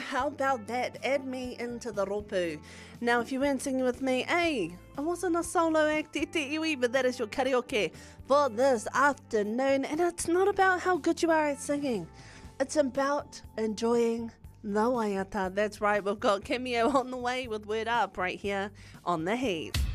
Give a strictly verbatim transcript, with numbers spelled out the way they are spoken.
how about that? Add me into the ropu. Now, if you weren't singing with me, hey, I wasn't a solo act, te te iwi, but that is your karaoke for this afternoon. And it's not about how good you are at singing. It's about enjoying the waiata. That's right, we've got Cameo on the way with Word Up right here on The Heat.